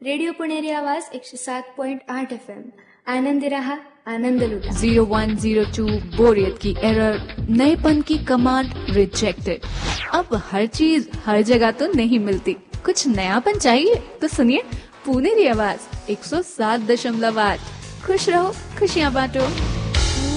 Radio Puneri आवाज 107.8 FM। Anandi रहा, आनंद लुटा। 0102 बोरियत की एरर, नएपन की कमांड रिजेक्टेड। अब हर चीज हर जगह तो नहीं मिलती, कुछ नयापन चाहिए तो सुनिए पुणेरी आवाज 107.8। खुश रहो, खुशियाँ बांटो।